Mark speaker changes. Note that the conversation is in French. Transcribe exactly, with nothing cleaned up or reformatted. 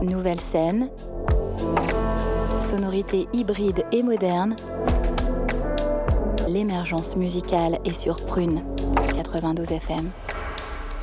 Speaker 1: Nouvelle scène, sonorités hybrides et modernes, l'émergence musicale est sur Prune quatre-vingt-douze F M.